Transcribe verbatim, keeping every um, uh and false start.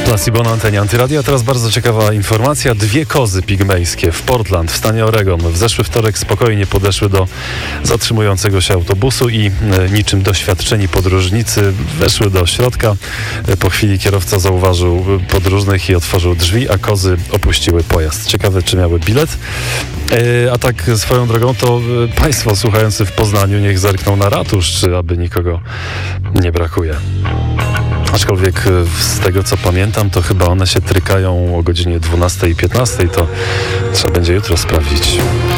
Placebo na antenie Antyradia. Teraz bardzo ciekawa informacja. Dwie kozy pigmejskie w Portland w stanie Oregon w zeszły wtorek spokojnie podeszły do zatrzymującego się autobusu i e, niczym doświadczeni podróżnicy weszły do środka. E, po chwili kierowca zauważył podróżnych i otworzył drzwi, a kozy opuściły pojazd. Ciekawe, czy miały bilet. E, a tak swoją drogą to e, państwo słuchający w Poznaniu niech zerkną na ratusz, czy aby nikogo nie brakuje. Aczkolwiek z tego, co pamiętam, to chyba one się trykają o godzinie dwunastej i piętnastej, to trzeba będzie jutro sprawdzić.